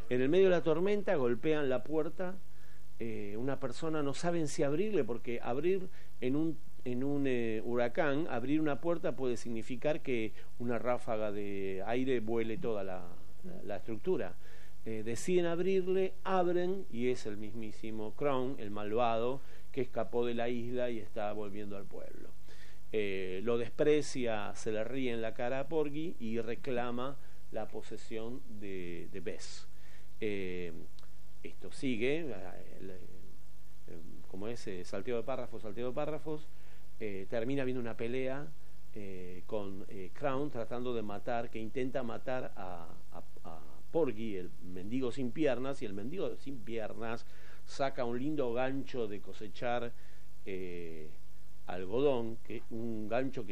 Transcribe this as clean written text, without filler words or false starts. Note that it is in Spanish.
En el medio de la tormenta golpean la puerta. Una persona no saben si abrirle, porque abrir en un huracán, abrir una puerta puede significar que una ráfaga de aire vuele toda la estructura. Deciden abrirle, abren, y es el mismísimo Crown, el malvado, que escapó de la isla y está volviendo al pueblo. Lo desprecia, se le ríe en la cara a Porgy y reclama la posesión de Bess. Esto sigue, como es, salteo de párrafos, termina habiendo una pelea con Crown tratando de matar, que intenta matar a Porgy, el mendigo sin piernas, y el mendigo sin piernas saca un lindo gancho de cosechar algodón, un gancho que